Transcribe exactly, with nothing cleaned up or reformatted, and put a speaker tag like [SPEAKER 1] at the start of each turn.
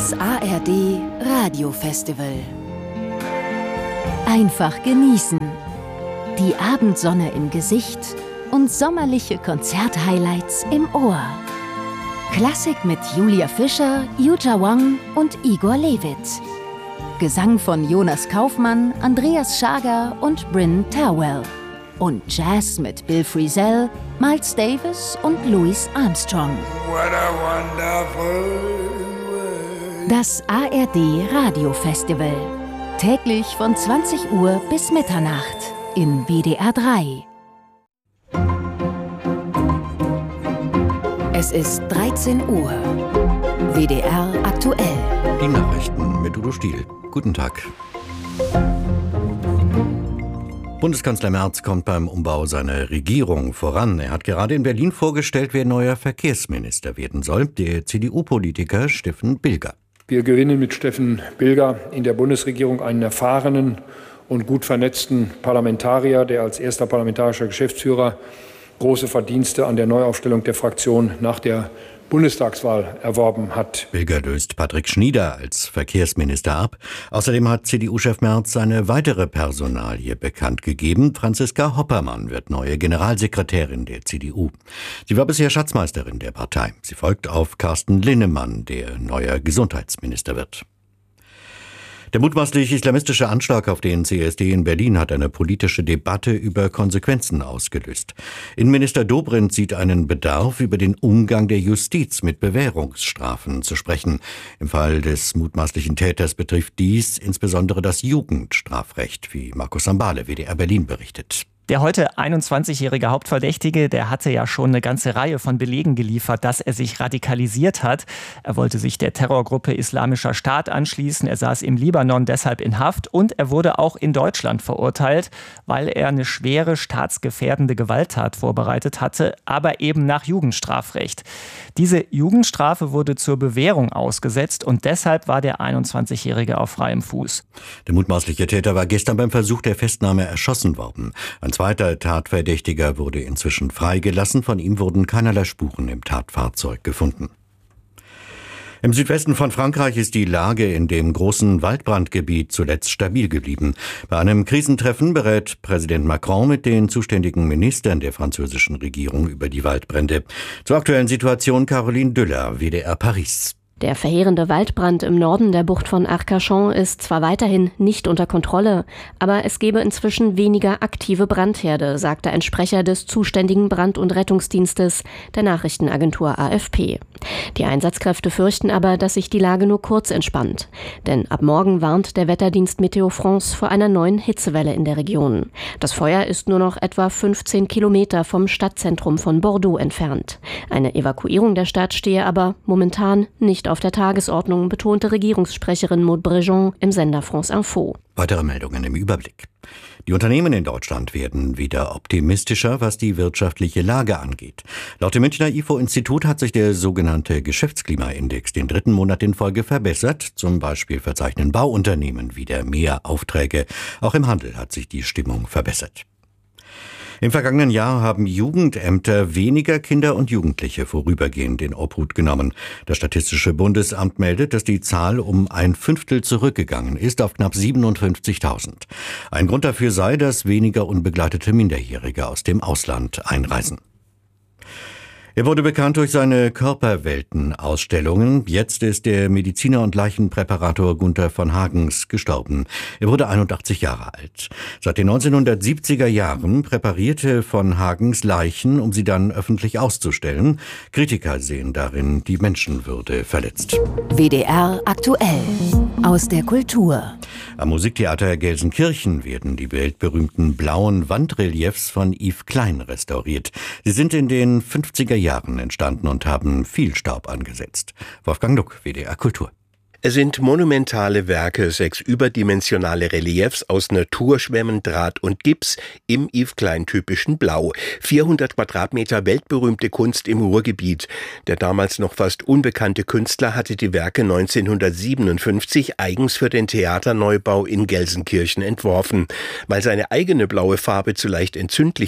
[SPEAKER 1] Das A R D Radiofestival. Einfach genießen. Die Abendsonne im Gesicht und sommerliche Konzerthighlights im Ohr. Klassik mit Julia Fischer, Yuja Wang und Igor Levit. Gesang von Jonas Kaufmann, Andreas Schager und Bryn Terwell. Und Jazz mit Bill Frisell, Miles Davis und Louis Armstrong.
[SPEAKER 2] What a wonderful world.
[SPEAKER 1] Das A R D Radiofestival. Täglich von zwanzig Uhr bis Mitternacht in W D R drei. Es ist dreizehn Uhr. W D R aktuell.
[SPEAKER 3] Die Nachrichten mit Udo Stiel. Guten Tag. Bundeskanzler Merz kommt beim Umbau seiner Regierung voran. Er hat gerade in Berlin vorgestellt, wer neuer Verkehrsminister werden soll. Der C D U-Politiker Steffen Bilger.
[SPEAKER 4] Wir gewinnen mit Steffen Bilger in der Bundesregierung einen erfahrenen und gut vernetzten Parlamentarier, der als erster parlamentarischer Geschäftsführer große Verdienste an der Neuaufstellung der Fraktion nach der Bundestagswahl erworben hat.
[SPEAKER 3] Bilger löst Patrick Schnieder als Verkehrsminister ab. Außerdem hat C D U-Chef Merz eine weitere Personalie bekannt gegeben. Franziska Hoppermann wird neue Generalsekretärin der C D U. Sie war bisher Schatzmeisterin der Partei. Sie folgt auf Carsten Linnemann, der neuer Gesundheitsminister wird. Der mutmaßlich islamistische Anschlag auf den C S D in Berlin hat eine politische Debatte über Konsequenzen ausgelöst. Innenminister Dobrindt sieht einen Bedarf, über den Umgang der Justiz mit Bewährungsstrafen zu sprechen. Im Fall des mutmaßlichen Täters betrifft dies insbesondere das Jugendstrafrecht, wie Markus Sambale, W D R Berlin, berichtet.
[SPEAKER 5] Der heute einundzwanzigjährige Hauptverdächtige, der hatte ja schon eine ganze Reihe von Belegen geliefert, dass er sich radikalisiert hat. Er wollte sich der Terrorgruppe Islamischer Staat anschließen. Er saß im Libanon deshalb in Haft und er wurde auch in Deutschland verurteilt, weil er eine schwere staatsgefährdende Gewalttat vorbereitet hatte, aber eben nach Jugendstrafrecht. Diese Jugendstrafe wurde zur Bewährung ausgesetzt und deshalb war der einundzwanzigjährige auf freiem Fuß.
[SPEAKER 3] Der mutmaßliche Täter war gestern beim Versuch der Festnahme erschossen worden. Ein zweiter Tatverdächtiger wurde inzwischen freigelassen. Von ihm wurden keinerlei Spuren im Tatfahrzeug gefunden. Im Südwesten von Frankreich ist die Lage in dem großen Waldbrandgebiet zuletzt stabil geblieben. Bei einem Krisentreffen berät Präsident Macron mit den zuständigen Ministern der französischen Regierung über die Waldbrände. Zur aktuellen Situation Caroline Düller, W D R Paris.
[SPEAKER 6] Der verheerende Waldbrand im Norden der Bucht von Arcachon ist zwar weiterhin nicht unter Kontrolle, aber es gebe inzwischen weniger aktive Brandherde, sagte ein Sprecher des zuständigen Brand- und Rettungsdienstes der Nachrichtenagentur A F P. Die Einsatzkräfte fürchten aber, dass sich die Lage nur kurz entspannt. Denn ab morgen warnt der Wetterdienst Météo France vor einer neuen Hitzewelle in der Region. Das Feuer ist nur noch etwa fünfzehn Kilometer vom Stadtzentrum von Bordeaux entfernt. Eine Evakuierung der Stadt stehe aber momentan nicht auf der Tagesordnung, betonte Regierungssprecherin Maud Brejon im Sender France Info.
[SPEAKER 3] Weitere Meldungen im Überblick. Die Unternehmen in Deutschland werden wieder optimistischer, was die wirtschaftliche Lage angeht. Laut dem Münchner I F O-Institut hat sich der sogenannte Geschäftsklimaindex den dritten Monat in Folge verbessert. Zum Beispiel verzeichnen Bauunternehmen wieder mehr Aufträge. Auch im Handel hat sich die Stimmung verbessert. Im vergangenen Jahr haben Jugendämter weniger Kinder und Jugendliche vorübergehend in Obhut genommen. Das Statistische Bundesamt meldet, dass die Zahl um ein Fünftel zurückgegangen ist auf knapp siebenundfünfzigtausend. Ein Grund dafür sei, dass weniger unbegleitete Minderjährige aus dem Ausland einreisen. Er wurde bekannt durch seine Körperwelten-Ausstellungen. Jetzt ist der Mediziner und Leichenpräparator Gunther von Hagens gestorben. Er wurde einundachtzig Jahre alt. Seit den neunzehnhundertsiebziger Jahren präparierte von Hagens Leichen, um sie dann öffentlich auszustellen. Kritiker sehen darin die Menschenwürde verletzt.
[SPEAKER 1] W D R aktuell. Aus der Kultur.
[SPEAKER 3] Am Musiktheater Gelsenkirchen werden die weltberühmten blauen Wandreliefs von Yves Klein restauriert. Sie sind in den fünfziger Jahren entstanden und haben viel Staub angesetzt. Wolfgang Luck, W D R Kultur.
[SPEAKER 7] Es sind monumentale Werke, sechs überdimensionale Reliefs aus Naturschwämmen, Draht und Gips im Yves Klein-typischen Blau. vierhundert Quadratmeter weltberühmte Kunst im Ruhrgebiet. Der damals noch fast unbekannte Künstler hatte die Werke neunzehnhundertsiebenundfünfzig eigens für den Theaterneubau in Gelsenkirchen entworfen. Weil seine eigene blaue Farbe zu leicht entzündlich